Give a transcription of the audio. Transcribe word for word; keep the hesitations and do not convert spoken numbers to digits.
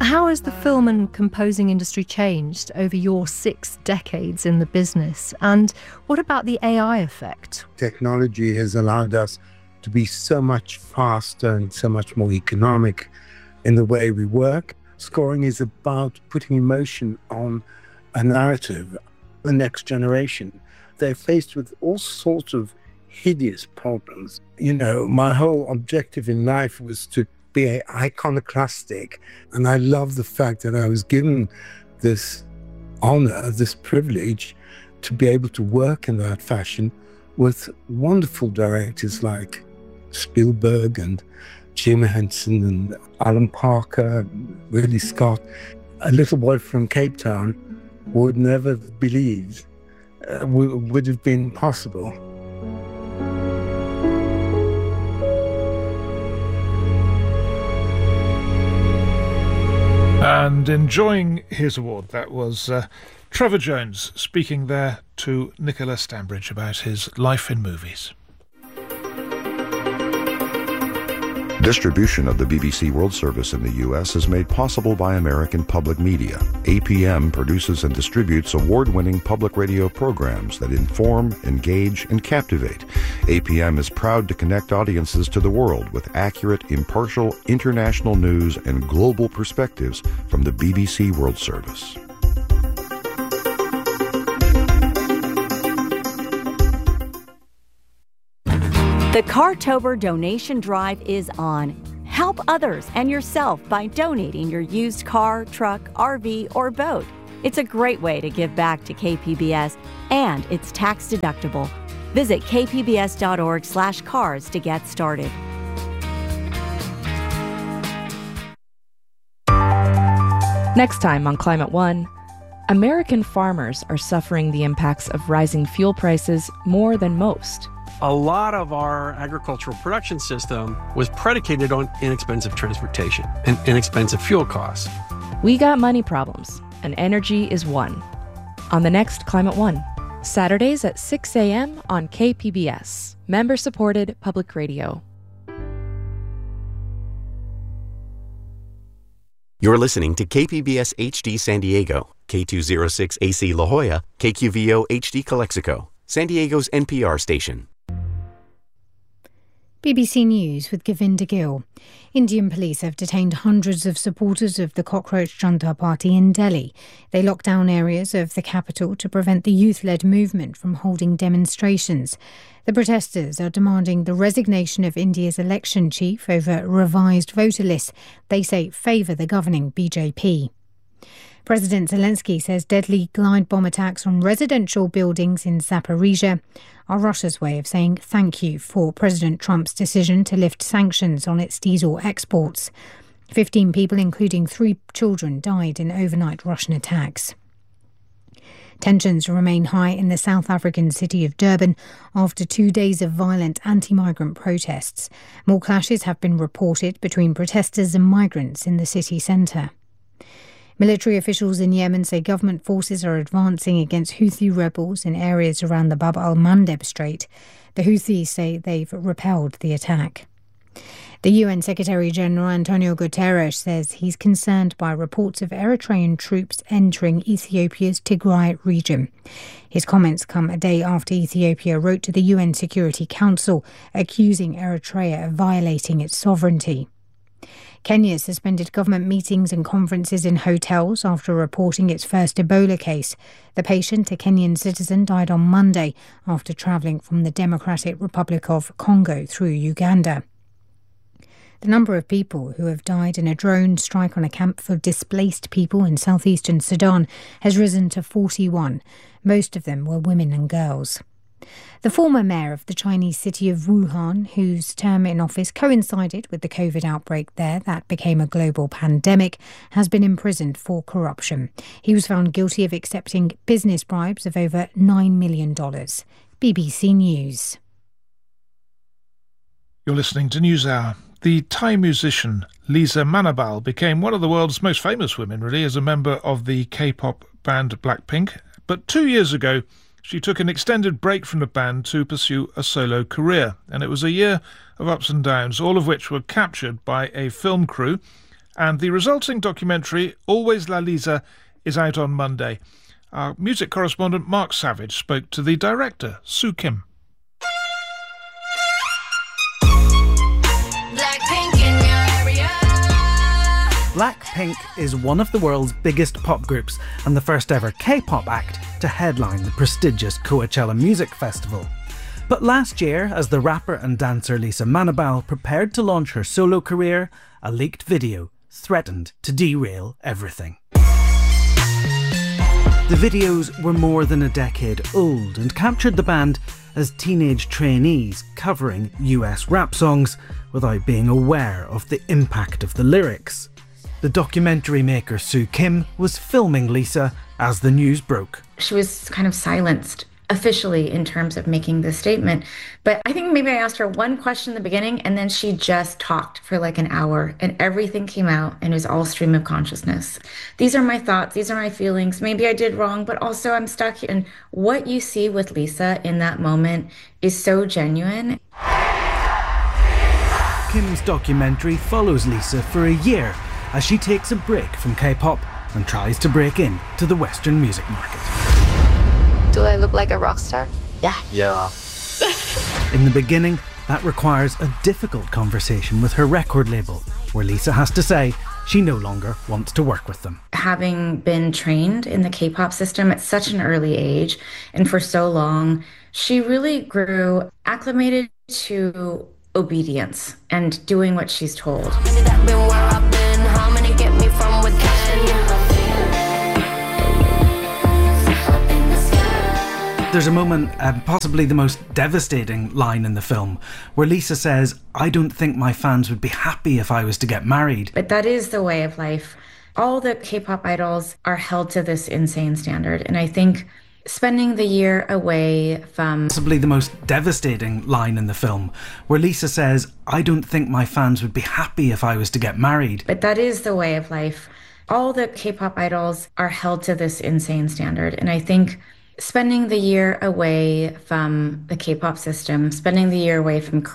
How has the film and composing industry changed over your six decades in the business? And what about the A I effect? Technology has allowed us to be so much faster and so much more economic in the way we work. Scoring is about putting emotion on a narrative. The next generation, they're faced with all sorts of hideous problems. You know, my whole objective in life was to be iconoclastic, and I love the fact that I was given this honor, this privilege to be able to work in that fashion with wonderful directors like Spielberg and Jim Henson and Alan Parker and Ridley Scott. A little boy from Cape Town would never believe uh, would, would have been possible. And enjoying his award, that was uh, Trevor Jones speaking there to Nicola Stambridge about his life in movies. Distribution of the B B C World Service in the U S is made possible by American Public Media. A P M produces and distributes award-winning public radio programs that inform, engage, and captivate. A P M is proud to connect audiences to the world with accurate, impartial, international news and global perspectives from the B B C World Service. The Cartober donation drive is on. Help others and yourself by donating your used car, truck, R V, or boat. It's a great way to give back to K P B S, and it's tax deductible. Visit k p b s dot org slash cars to get started. Next time on Climate One, American farmers are suffering the impacts of rising fuel prices more than most. A lot of our agricultural production system was predicated on inexpensive transportation and inexpensive fuel costs. We got money problems, and energy is one. On the next Climate One, Saturdays at six a.m. on K P B S, member-supported public radio. You're listening to K P B S H D San Diego, K two oh six A C La Jolla, K Q V O H D Calexico, San Diego's N P R station. B B C News with Govinda Gill. Indian police have detained hundreds of supporters of the Cockroach Junta Party in Delhi. They locked down areas of the capital to prevent the youth-led movement from holding demonstrations. The protesters are demanding the resignation of India's election chief over revised voter lists they say favour the governing B J P. President Zelensky says deadly glide bomb attacks on residential buildings in Zaporizhia are Russia's way of saying thank you for President Trump's decision to lift sanctions on its diesel exports. Fifteen people, including three children, died in overnight Russian attacks. Tensions remain high in the South African city of Durban after two days of violent anti-migrant protests. More clashes have been reported between protesters and migrants in the city centre. Military officials in Yemen say government forces are advancing against Houthi rebels in areas around the Bab al-Mandeb Strait. The Houthis say they've repelled the attack. The U N Secretary-General Antonio Guterres says he's concerned by reports of Eritrean troops entering Ethiopia's Tigray region. His comments come a day after Ethiopia wrote to the U N Security Council accusing Eritrea of violating its sovereignty. Kenya suspended government meetings and conferences in hotels after reporting its first Ebola case. The patient, a Kenyan citizen, died on Monday after travelling from the Democratic Republic of Congo through Uganda. The number of people who have died in a drone strike on a camp for displaced people in southeastern Sudan has risen to forty-one. Most of them were women and girls. The former mayor of the Chinese city of Wuhan, whose term in office coincided with the COVID outbreak there that became a global pandemic, has been imprisoned for corruption. He was found guilty of accepting business bribes of over nine million dollars. B B C News. You're listening to NewsHour. The Thai musician Lisa Manabal became one of the world's most famous women, really, as a member of the K-pop band Blackpink. But two years ago, she took an extended break from the band to pursue a solo career, and it was a year of ups and downs, all of which were captured by a film crew And the resulting documentary, Always La Lisa, is out on Monday. Our music correspondent Mark Savage spoke to the director, Sue Kim. Blackpink is one of the world's biggest pop groups and the first ever K-pop act to headline the prestigious Coachella Music Festival. But last year, as the rapper and dancer Lisa Manabal prepared to launch her solo career, a leaked video threatened to derail everything. The videos were more than a decade old and captured the band as teenage trainees covering U S rap songs without being aware of the impact of the lyrics. The documentary maker Sue Kim was filming Lisa as the news broke. She was kind of silenced officially in terms of making this statement. But I think maybe I asked her one question in the beginning and then she just talked for like an hour and everything came out and it was all stream of consciousness. These are my thoughts. These are my feelings. Maybe I did wrong, but also I'm stuck here. And what you see with Lisa in that moment is so genuine. Kim's documentary follows Lisa for a year as she takes a break from K-pop and tries to break in to the Western music market. Do I look like a rock star? Yeah. Yeah. In the beginning, that requires a difficult conversation with her record label, where Lisa has to say she no longer wants to work with them. Having been trained in the K-pop system at such an early age and for so long, she really grew acclimated to obedience and doing what she's told. There's a moment, uh, possibly the most devastating line in the film, where Lisa says, "I don't think my fans would be happy if I was to get married." But that is the way of life. All the K-pop idols are held to this insane standard. And I think spending the year away from... Possibly the most devastating line in the film, where Lisa says, "I don't think my fans would be happy if I was to get married." But that is the way of life. All the K-pop idols are held to this insane standard. And I think spending the year away from the K-pop system, spending the year away from